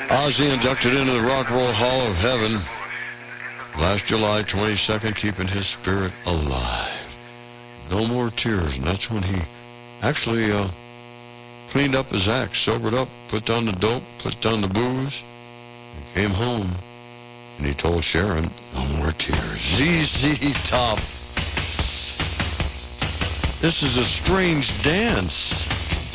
Ozzy inducted into the Rock and Roll Hall of Heaven last July 22nd, keeping his spirit alive. No More Tears, and that's when he actually cleaned up his act, sobered up, put down the dope, put down the booze, and came home. And he told Sharon, no more tears. ZZ Top. This is a strange dance.